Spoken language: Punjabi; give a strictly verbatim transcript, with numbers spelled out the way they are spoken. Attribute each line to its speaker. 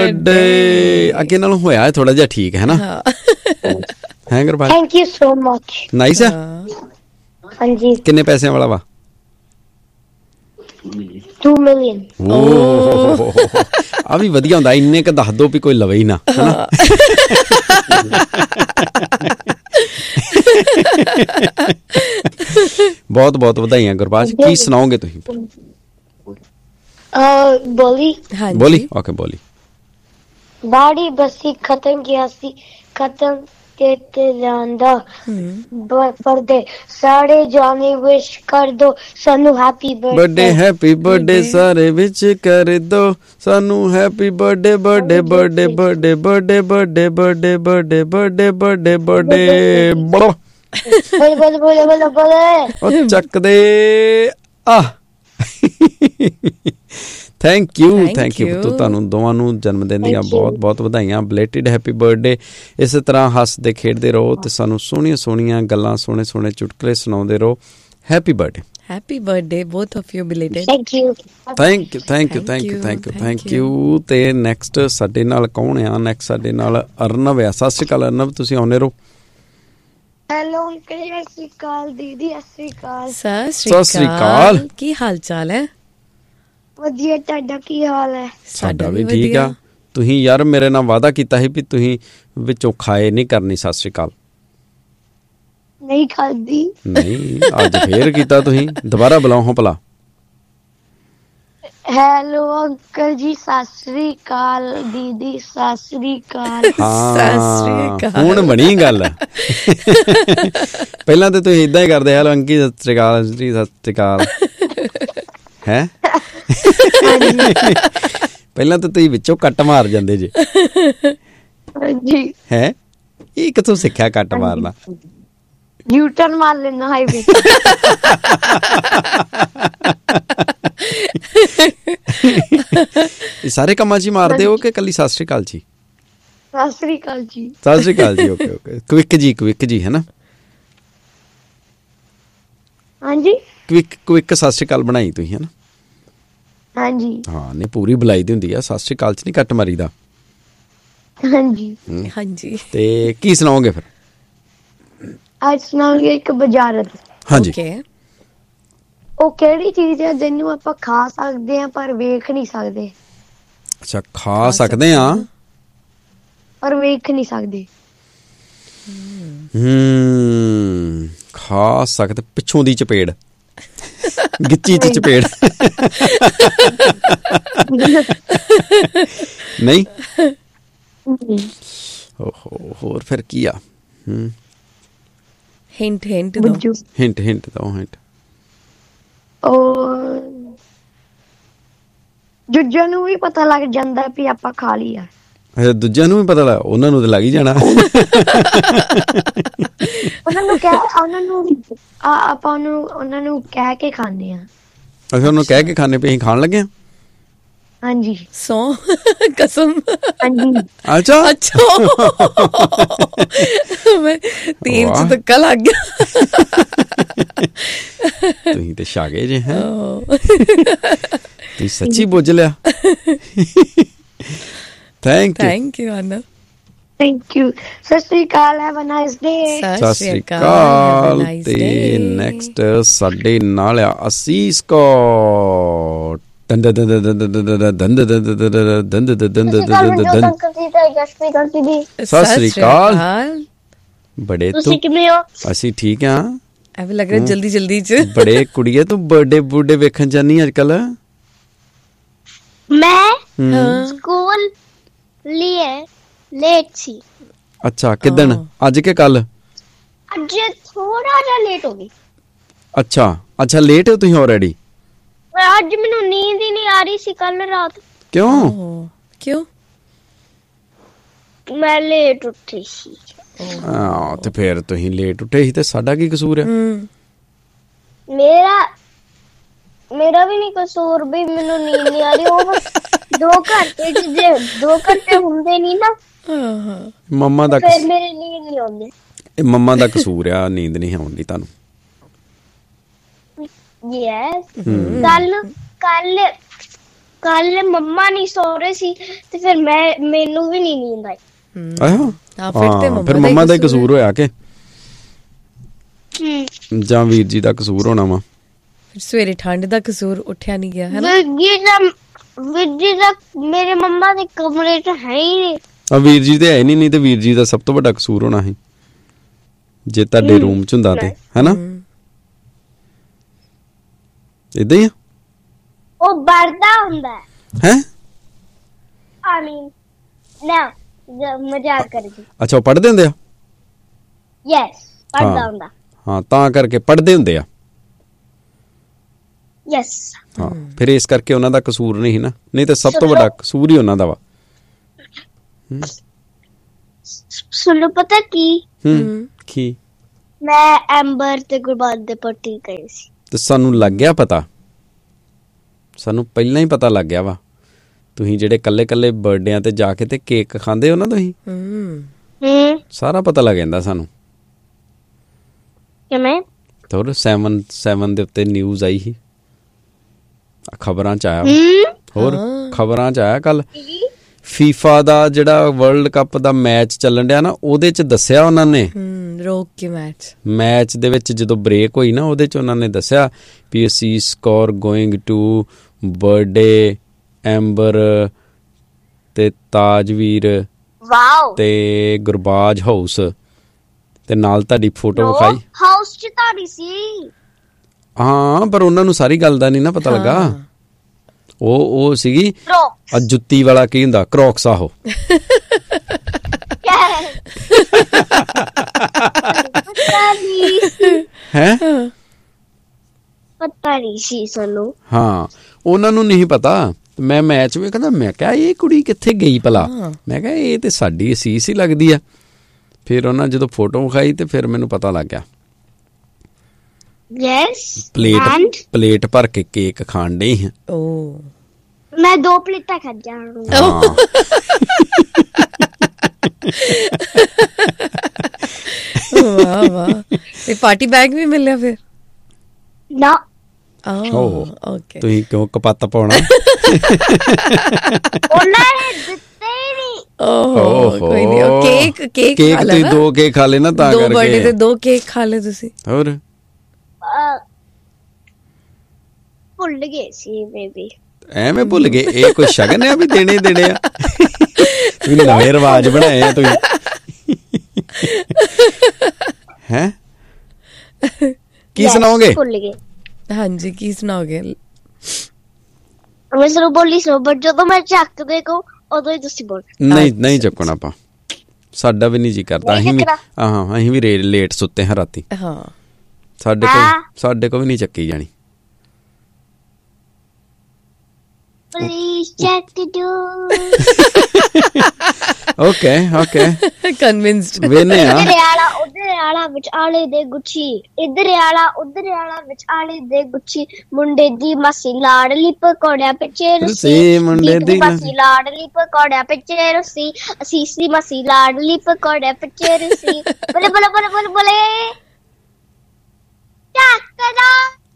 Speaker 1: ਬਰਥਡੇ। ਅੱਗੇ ਨਾਲੋਂ ਹੋਇਆ ਥੋੜਾ ਜਿਹਾ ਠੀਕ ਹੈ ਨਾ ਹੈ Gurbaj?
Speaker 2: Thank you so much.
Speaker 1: Nice ਹੈ।
Speaker 2: ਹਾਂਜੀ।
Speaker 1: ਕਿੰਨੇ ਪੈਸਿਆਂ ਵਾਲਾ ਵਾ?
Speaker 2: To million.
Speaker 1: ਓ ਆ ਵੀ ਵਧੀਆ ਹੁੰਦਾ, ਇੰਨੇ ਕ ਦੱਸ ਦੋ ਵੀ ਕੋਈ ਲਵੇ ਹੀ ਨਾ। ਬਹੁਤ ਬਹੁਤ ਵਧਾਈਆਂ ਗੁਰਬਾਜ। ਕੀ ਸੁਣਾਓਗੇ ਤੁਸੀਂ?
Speaker 2: ਬੋਲੀ
Speaker 1: ਬੋਲੀ ਓਕੇ ਬੋਲੀ।
Speaker 2: ਦਾੜੀ ਬਸੀ ਖਤਮ ਗਿਆ ਸੀ, ਖਤਮ ਕਿਤੇ ਜਾਂਦਾ ਬਰਥਡੇ ਸਾਰੇ ਜਾਣੇ ਵਿਸ਼ ਕਰ ਦੋ ਸਾਨੂੰ ਹੈਪੀ
Speaker 1: ਬਰਥਡੇ। ਹੈਪੀ ਬਰਥਡੇ ਸਾਰੇ ਵਿਸ਼ ਕਰ ਦੋ ਸਾਨੂੰ happy birthday birthday birthday birthday birthday birthday birthday birthday birthday birthday birthday.
Speaker 2: ਬੋਲੇ ਬੋਲੇ ਬੋਲੇ ਬੋਲੇ ਬੋਲੇ
Speaker 1: ਉਹ ਚੱਕ ਦੇ ਆ। Thank you thank you. ਤੁਹਾਨੂੰ ਦੋਵਾਂ ਨੂੰ ਜਨਮ ਦਿਨ ਦੀਆਂ ਬਹੁਤ ਬਹੁਤ ਵਧਾਈਆਂ। ਬਲੇਟਿਡ ਹੈਪੀ ਬਰਥਡੇ। ਇਸੇ ਤਰ੍ਹਾਂ ਹੱਸਦੇ ਖੇਡਦੇ ਰਹੋ ਤੇ ਸਾਨੂੰ ਸੋਹਣੀਆਂ ਸੋਹਣੀਆਂ ਗੱਲਾਂ, ਸੋਹਣੇ ਸੋਹਣੇ ਚੁਟਕਲੇ ਸੁਣਾਉਂਦੇ ਰਹੋ। Happy birthday.
Speaker 3: Happy birthday both of you ਬਿਲੇਟਡ।
Speaker 2: Thank you
Speaker 1: thank you thank you thank you thank you thank you. ਤੇ ਨੈਕਸਟ ਸਾਡੇ ਨਾਲ ਕੌਣ ਆ? ਨੈਕਸਟ ਸਾਡੇ ਨਾਲ ਅਰਨਵ ਆ। ਸਤਿ ਸ਼੍ਰੀ ਅਕਾਲ ਅਰਨਵ, ਤੁਸੀਂ ਆਉਂਦੇ ਰਹੋ।
Speaker 2: ਹੈਲੋ ਅੰਕਲ, ਸਤਿ ਸ਼੍ਰੀ ਅਕਾਲ ਦੀਦੀ, ਸਤਿ ਸ਼੍ਰੀ ਅਕਾਲ।
Speaker 3: ਸਤਿ ਸ਼੍ਰੀ ਅਕਾਲ। ਕੀ ਹਾਲ ਚਾਲ ਹੈ?
Speaker 2: ਵਧੀਆ, ਤੁਹਾਡਾ ਕੀ ਹਾਲ ਹੈ?
Speaker 1: ਸਾਡਾ ਵੀ ਠੀਕ ਆ। ਤੁਸੀਂ ਯਾਰ ਮੇਰੇ ਨਾਲ ਵਾਅਦਾ ਕੀਤਾ ਸੀ ਵੀ ਤੁਸੀਂ ਵਿੱਚੋਂ ਖਾਏ ਨਹੀਂ ਕਰਨੀ ਸਤਿ ਸ਼੍ਰੀ ਅਕਾਲ।
Speaker 2: ਨਹੀਂ ਖਾਦੀ। ਨਹੀਂ
Speaker 1: ਅੱਜ ਫੇਰ ਕੀਤਾ ਤੁਸੀਂ। ਦੁਬਾਰਾ ਬੁਲਾਓ ਭਲਾ।
Speaker 2: ਹੈਲੋ ਅੰਕਲ ਜੀ, ਸਤਿ ਸ੍ਰੀ ਅਕਾਲ। ਦੀਦੀ ਸਤਿ ਸ੍ਰੀ ਅਕਾਲ।
Speaker 1: ਹਾਂ ਹੁਣ ਬਣੀ ਗੱਲ। ਪਹਿਲਾਂ ਤਾਂ ਤੁਸੀਂ ਏਦਾਂ ਹੀ ਕਰਦੇ। ਹੈਲੋ ਅੰਕੀ ਸਤਿ ਸ੍ਰੀ ਅਕਾਲ, ਸਤਿ ਸ੍ਰੀ ਅਕਾਲ ਹੈ। ਪਹਿਲਾਂ ਤਾਂ ਤੁਸੀਂ ਵਿੱਚੋਂ ਕੱਟ ਮਾਰ ਜਾਂਦੇ ਜੇ ਹੈ। ਇਹ ਕਿੱਥੋਂ ਸਿੱਖਿਆ ਕੱਟ ਮਾਰਨਾ?
Speaker 2: ਯੂ ਟਰਨ ਮਾਰ ਲੈਣਾ ਹਾਈਵੇ।
Speaker 1: ਇਹ ਸਾਰੇ ਕੰਮਾਂ 'ਚ ਹੀ ਮਾਰਦੇ ਹੋ ਕਿ ਕੱਲੀ ਸਤਿ ਸ੍ਰੀ ਅਕਾਲ ਜੀ?
Speaker 2: ਸਤਿ ਸ੍ਰੀ ਅਕਾਲ ਜੀ।
Speaker 1: ਸਤਿ ਸ੍ਰੀ ਅਕਾਲ ਜੀ। Okay okay. ਕਵਿਕ ਜੀ ਕਵਿਕ ਜੀ ਹੈ ਨਾ? ਹਾਂਜੀ ਕਵਿਕ ਕਵਿਕ ਸਤਿ ਸ੍ਰੀ ਅਕਾਲ ਬਣਾਈ ਤੁਸੀਂ ਹੈ ਨਾ? ਹਾਂਜੀ ਹਾਂ। ਨਹੀਂ ਪੂਰੀ ਬੁਲਾਈ ਦੀ ਹੁੰਦੀ ਆ, ਸਤਿ ਸ੍ਰੀ ਅਕਾਲ 'ਚ ਨਹੀਂ ਕੱਟ ਮਾਰੀਦਾ। ਹਾਂਜੀ ਹਾਂਜੀ। ਤੇ ਕੀ ਸੁਣਾਓਗੇ ਫਿਰ?
Speaker 2: ਅੱਜ ਸੁਣਾਉਂਗੇ ਇੱਕ ਬੁਝਾਰਤ।
Speaker 1: ਹਾਂਜੀ।
Speaker 2: ਉਹ ਕਿਹੜੀ ਚੀਜ਼ ਹੈ ਜਿਹਨੂੰ ਆਪਾਂ ਖਾ ਸਕਦੇ ਹਾਂ ਪਰ ਵੇਖ ਨਹੀਂ ਸਕਦੇ?
Speaker 1: ਅੱਛਾ, ਖਾ ਸਕਦੇ ਹਾਂ
Speaker 2: ਪਰ ਵੇਖ ਨਹੀਂ ਸਕਦੇ।
Speaker 1: ਹਮ ਖਾ ਸਕਦੇ। ਪਿੱਛੋਂ ਦੀ ਚਪੇੜ, ਗਿੱਚੀ ਚ ਚਪੇੜ। ਨਹੀਂ ਓਹੋ। ਹੋਰ ਫਿਰ ਕੀ ਆ? ਹਮ
Speaker 3: ਹਿੰਟ ਹਿੰਟ ਦੋ।
Speaker 1: ਹਿੰਟ ਹਿੰਟ ਦੋ ਹਿੰਟ।
Speaker 2: ਦੂਜਿਆਂ ਨੂੰ ਵੀ ਪਤਾ ਲੱਗ ਜਾਂਦਾ ਵੀ ਆਪਾਂ ਖਾ ਲਿਆ।
Speaker 1: ਅੱਛਾ, ਦੂਜਿਆਂ ਨੂੰ ਵੀ ਪਤਾ ਲੱਗ, ਉਹਨਾਂ ਨੂੰ ਤਾਂ ਲੱਗ ਹੀ ਜਾਣਾ।
Speaker 2: ਉਹਨਾਂ ਨੂੰ ਕਹਿ ਉਹਨਾਂ ਨੂੰ ਆਪਾਂ ਉਹਨੂੰ ਉਹਨਾਂ ਨੂੰ ਕਹਿ ਕੇ ਖਾਂਦੇ ਆ।
Speaker 1: ਅੱਛਾ, ਉਹਨੂੰ ਕਹਿ ਕੇ ਖਾਣੇ ਪਏ ਅਸੀਂ ਖਾਣ ਲੱਗੇ ਹਾਂ।
Speaker 2: ਹਾਂਜੀ
Speaker 3: ਸੌ ਕਸਮ। ਹਾਂਜੀ
Speaker 1: ਅੱਛਾ
Speaker 3: ਅੱਛਾ। ਮੈਂ ਤੀਨ ਚ ਧੱਕਾ ਲੱਗ ਗਿਆ।
Speaker 1: ਤੁਸੀਂ ਤੇ ਛਾਗੇ ਜੇ ਹੈ। ਤੁਸੀਂ ਸੱਚੀ ਬੁੱਝ ਲਿਆ। Thank you
Speaker 3: thank you Anu.
Speaker 2: Thank you. ਸਤਿ ਸ਼੍ਰੀ ਅਕਾਲ। Have a nice day.
Speaker 1: ਸਤਿ ਸ਼੍ਰੀ ਅਕਾਲ। ਤੇ ਨੈਕਸਟ ਸਾਡੇ ਨਾਲ ਆ ਅਸੀਸ ਕੌਰ। ਦੰਦ ਦੰਦ ਦੰਦ ਦੰਦ ਦੰਦ ਦੰਦ ਦੰਦ ਦੰਦ। ਸਤਿ ਸ਼੍ਰੀ ਅਕਾਲ। ਬੜੇ
Speaker 2: ਤੁਸੀਂ ਕਿਵੇਂ ਹੋ?
Speaker 1: ਅਸੀਂ ਠੀਕ ਆ।
Speaker 3: ਐਵੇਂ ਲੱਗ ਰਿਹਾ ਜਲਦੀ ਜਲਦੀ ਚ।
Speaker 1: ਬੜੇ ਕੁੜੀਏ ਤੂੰ ਬਰਥਡੇ ਬੂਡੇ ਵੇਖਣ ਜਾਨੀ ਅੱਜ ਕੱਲ?
Speaker 2: ਮੈਂ ਸਕੂਲ लिए लेट ਸੀ।
Speaker 1: ਅੱਛਾ, ਕਿਦਣ? ਅੱਜ ਕੇ ਕੱਲ?
Speaker 2: ਅੱਜ ਥੋੜਾ ਜਿਹਾ ਲੇਟ ਹੋ ਗਈ।
Speaker 1: ਅੱਛਾ ਅੱਛਾ, ਲੇਟ ਹੋ ਤੁਸੀਂ ਆਲਰੇਡੀ?
Speaker 2: ਅੱਜ ਮੈਨੂੰ ਨੀਂਦ ਹੀ ਨਹੀਂ ਆ ਰਹੀ ਸੀ ਕੱਲ ਰਾਤ।
Speaker 1: ਕਿਉਂ
Speaker 3: ਕਿਉਂ?
Speaker 2: ਮੈਂ ਲੇਟ ਉੱਠੀ ਸੀ।
Speaker 1: ਹਾਂ ਤੇ ਫੇਰ ਤੁਸੀਂ ਲੇਟ ਉੱਠੇ ਸੀ ਤੇ ਸਾਡਾ ਕੀ ਕਸੂਰ ਹੈ?
Speaker 2: ਮੇਰਾ ਮੇਰਾ ਵੀ ਨਹੀਂ ਕਸੂਰ ਵੀ ਮੈਨੂੰ ਨੀਂਦ ਨਹੀਂ ਆ ਰਹੀ। ਉਹ ਦੋ ਘੰਟੇ ਜੇ ਦੋ ਘੰਟੇ ਹੁੰਦੇ ਨਹੀਂ ਨਾ
Speaker 1: ਮੰਮਾ ਦਾ,
Speaker 2: ਫਿਰ ਮੇਰੀ ਨੀਂਦ ਨਹੀਂ ਆਉਂਦੀ।
Speaker 1: ਇਹ ਮੰਮਾ ਦਾ ਕਸੂਰ ਆ, ਨੀਂਦ ਨਹੀਂ ਆਉਂਦੀ ਤੁਹਾਨੂੰ।
Speaker 2: ਯੈਸ। ਕੱਲ ਕੱਲ ਕੱਲ ਮੰਮਾ ਨਹੀਂ ਸੋ ਰਹੇ ਸੀ ਤੇ ਫਿਰ ਮੈਂ ਮੈਨੂੰ ਵੀ ਨਹੀਂ ਨੀਂਦ ਆਈ।
Speaker 1: ਹਾਂ ਫਿਰ ਮੰਮਾ ਦਾ ਹੀ ਕਸੂਰ ਹੋਇਆ ਕਿ ਜਾਂ ਵੀਰ ਜੀ ਦਾ ਕਸੂਰ ਹੋਣਾ ਵਾ।
Speaker 3: ਸਵੇਰੇ ਠੰਡ ਦਾ ਕਸੂਰ, ਉੱਠਿਆ ਨਹੀਂ ਗਿਆ ਹੈ ਨਾ।
Speaker 2: ਵੀਰ ਜੀ ਦਾ ਮੇਰੇ ਮੰਮਾ ਦੇ ਕਮਰੇ 'ਚ ਹੈ ਹੀ ਨਹੀਂ।
Speaker 1: ਆ ਵੀਰ ਜੀ ਤੇ ਹੈ ਨਹੀਂ, ਨਹੀਂ ਤੇ ਵੀਰ ਜੀ ਦਾ ਸਭ ਤੋਂ ਵੱਡਾ ਕਸੂਰ ਹੋਣਾ ਸੀ ਜੇ ਤੁਹਾਡੇ ਰੂਮ 'ਚ ਹੁੰਦਾ ਤੇ, ਹੈਨਾ। ਏਦਾਂ ਹੀ ਆ
Speaker 2: ਉਹ ਪੜ੍ਹਦਾ ਹੁੰਦਾ
Speaker 1: ਹੈ।
Speaker 2: ਆਈ ਮੀਨ ਨਾ ਮਜ਼ਾਕ ਕਰਦੀ।
Speaker 1: ਅੱਛਾ ਉਹ ਪੜ੍ਹਦੇ ਹੁੰਦੇ ਆ।
Speaker 2: ਯੈਸ ਪੜ੍ਹਦਾ ਹੁੰਦਾ।
Speaker 1: ਹਾਂ ਤਾਂ ਕਰਕੇ ਪੜ੍ਹਦੇ ਹੁੰਦੇ ਆ।
Speaker 2: ਯੈਸ
Speaker 1: ਹਾਂ ਫਿਰ ਇਸ ਕਰਕੇ ਉਹਨਾਂ ਦਾ ਕਸੂਰ ਨਹੀਂ ਨਾ, ਨਹੀਂ ਤੇ ਸਭ ਤੋਂ ਵੱਡਾ ਕਸੂਰ ਹੀ ਉਹਨਾਂ ਦਾ ਵਾ।
Speaker 2: ਸੁਣੋ ਪਤਾ ਕੀ
Speaker 1: ਹੂੰ ਕੀ
Speaker 2: ਮੈਂ ਐਂਬਰ ਤੇ ਗੁਰਬਾਜ ਦੇ ਪਾਰਟੀ ਗਈ ਸੀ
Speaker 1: ਤੇ ਸਾਨੂੰ ਲੱਗ ਗਿਆ ਪਤਾ, ਸਾਨੂੰ ਪਹਿਲਾਂ ਹੀ ਪਤਾ ਲੱਗ ਗਿਆ ਵਾ। ਤੁਸੀਂ ਜਿਹੜੇ ਕੱਲੇ ਕੱਲੇ ਬਰਥਡੇਆਂ ਤੇ ਜਾ ਕੇ ਤੇ ਕੇਕ ਖਾਂਦੇ ਹੋ ਨਾ ਤੁਸੀਂ, ਸਾਰਾ ਪਤਾ ਲੱਗ ਜਾਂਦਾ ਸਾਨੂੰ।
Speaker 2: ਕਿਵੇਂ?
Speaker 1: ਹੋਰ ਸੈਵਨ ਸੈਵਨ ਦੇ ਉੱਤੇ ਨਿਊਜ਼ ਆਈ ਸੀ, ਖਬਰਾਂ 'ਚ ਆਇਆ। ਹੋਰ ਖਬਰਾਂ 'ਚ ਆਇਆ ਕੱਲ ਫੀਫਾ ਦਾ ਜਿਹੜਾ ਵਰਲਡ ਕੱਪ ਦਾ ਮੈਚ ਚੱਲਣ ਡਿਆ ਨਾ, ਉਹਦੇ 'ਚ ਦੱਸਿਆ ਉਹਨਾਂ ਨੇ
Speaker 3: ਰੋਕ ਕੇ ਮੈਚ
Speaker 1: ਮੈਚ ਦੇ ਵਿੱਚ ਜਦੋਂ ਬ੍ਰੇਕ ਹੋਈ ਨਾ, ਉਹਦੇ 'ਚ ਉਹਨਾਂ ਨੇ ਦੱਸਿਆ ਵੀ ਅਸੀਂ score going to birthday amber ਤੇ ਤਾਜਵੀਰ ਤੇ ਗੁਰਬਾਜ ਹਾਊਸ ਤੇ ਨਾਲ ਤੁਹਾਡੀ ਫੋਟੋ ਵਿਖਾਈ।
Speaker 2: ਹਾਊਸ 'ਚ ਤੁਹਾਡੀ ਸੀ।
Speaker 1: ਹਾਂ ਪਰ ਉਹਨਾਂ ਨੂੰ ਸਾਰੀ ਗੱਲ ਦਾ ਨਹੀਂ ਨਾ ਪਤਾ ਲੱਗਾ। ਉਹ ਉਹ ਸੀਗੀ ਆ ਜੁੱਤੀ ਵਾਲਾ ਕੀ ਹੁੰਦਾ, ਕਰੌਕਸ। ਆਹੋ ਹੈ
Speaker 2: ਪਤਾ ਨਹੀਂ ਸੀ ਸਾਨੂੰ।
Speaker 1: ਹਾਂ ਉਹਨਾਂ ਨੂੰ ਨਹੀਂ ਪਤਾ। ਮੈਂ ਮੈਚ ਵੀ ਕਹਿੰਦਾ, ਮੈਂ ਕਿਹਾ ਇਹ ਕੁੜੀ ਕਿੱਥੇ ਗਈ ਭਲਾ, ਮੈਂ ਕਿਹਾ ਇਹ ਤੇ ਸਾਡੀ ਅਸੀਸ ਹੀ ਲੱਗਦੀ ਆ। ਫਿਰ ਉਹਨਾਂ ਜਦੋਂ ਫੋਟੋ ਵਿਖਾਈ ਤੇ ਫਿਰ ਮੈਨੂੰ ਪਤਾ ਲੱਗ ਗਿਆ।
Speaker 2: ਯੈਸ
Speaker 1: ਪਲੇਟ ਪਲੇਟ ਭਰ ਕੇ ਕੇਕ ਖਾਣ ਡਈ ਹਾਂ।
Speaker 3: ਓ
Speaker 2: ਮੈਂ ਦੋ ਪਲੇਟਾਂ ਖਾਧੀਆਂ।
Speaker 3: ਵਾਹ ਵਾਹ। ਤੇ ਪਾਰਟੀ ਬੈਗ ਵੀ ਮਿਲਿਆ ਫਿਰ
Speaker 2: ਨਾ।
Speaker 3: ਓਕੇ
Speaker 1: ਤੁਸੀਂ ਕਿਉਂ ਕਪੱਤ ਪਾਉਣਾ?
Speaker 2: ਉਹਨਾਂ ਨੇ ਦਿੱਤੇ ਹੀ ਨਹੀਂ।
Speaker 3: ਓਹ ਕੋਈ ਨਹੀਂ। ਕੇਕ ਕੇਕ
Speaker 1: ਕੇਕ ਤੁਸੀਂ ਦੋ ਕੇਕ ਖਾ ਲਏ ਨਾ ਤਾਂ ਕਰਕੇ।
Speaker 3: ਦੋ ਬਰਥਡੇ ਤੇ ਦੋ ਕੇਕ ਖਾ ਲਏ ਤੁਸੀਂ।
Speaker 1: ਹੋਰ
Speaker 2: ਭੁੱਲ ਗਏ ਸੀ ਬੇਬੀ।
Speaker 1: ਐਵੇਂ ਭੁੱਲ ਗਏ? ਇਹ ਕੋਈ ਸ਼ਗਨ ਆ ਵੀ ਦੇਣੇ ਹੀ ਦੇਣੇ ਆ? ਤੁਸੀਂ ਨਵੇਂ ਰਿਵਾਜ ਬਣਾਏ ਆ ਤੁਸੀਂ। ਹੈ ਕੀ ਸੁਣਾਓਗੇ?
Speaker 2: ਭੁੱਲ ਗਏ।
Speaker 3: ਹਾਂਜੀ ਕੀ ਸੁਣਾਓਗੇ?
Speaker 2: ਮੈਂ ਸਿਰਫ ਬੋਲੀ ਸੋ ਬਟ ਜਦੋਂ ਮੈਂ ਚੱਕਦੇ ਕੋ ਉਦੋਂ ਹੀ ਤੁਸੀਂ ਬੋਲ।
Speaker 1: ਨਹੀਂ ਨਹੀਂ ਚੱਕਣਾ ਆਪਾਂ, ਸਾਡਾ ਵੀ ਨਹੀਂ ਜੀ ਕਰਦਾ। ਅਸੀਂ ਵੀ ਹਾਂ ਅਸੀਂ ਵੀ ਲੇਟ ਸੁੱਤੇ ਹਾਂ ਰਾਤੀ।
Speaker 3: ਹਾਂ
Speaker 1: ਸਾਡੇ ਕੋਲ ਸਾਡੇ ਕੋਲ ਵੀ ਨਹੀਂ ਚੱਕੀ ਜਾਣੀ।
Speaker 2: Please check the door.
Speaker 1: Okay, okay.
Speaker 3: Convinced.
Speaker 1: ਵੇਨੇ ਆ।
Speaker 2: ਇੱਧਰ ਆਲਾ ਉੱਧਰ ਆਲਾ ਵਿੱਚ ਆਲੇ ਦੇ ਗੁੱਛੀ, ਇੱਧਰ ਆਲਾ ਉੱਧਰ ਆਲਾ ਵਿੱਚ ਆਲੇ ਦੇ ਗੁੱਛੀ, ਮੁੰਡੇ ਦੀ ਮਾਸੀ ਲਾਡਲੀ ਪਕੌੜਿਆਂ ਪਿੱਛੇ ਰੁੱਸੀ, ਮੁੰਡੇ ਦੀ ਮਾਸੀ ਲਾਡਲੀ ਪਕੌੜਿਆਂ ਪਿੱਛੇ ਰੁੱਸੀ, ਅਸੀਸੀ ਮਾਸੀ ਲਾਡਲੀ ਪਕੌੜਿਆਂ ਪਿੱਛੇ ਰੁੱਸੀ। ਬੋਲੇ ਬੋਲੇ ਬੋਲੇ ਬੋਲੇ ਬੋਲੇ ਚੱਕ ਦੋ।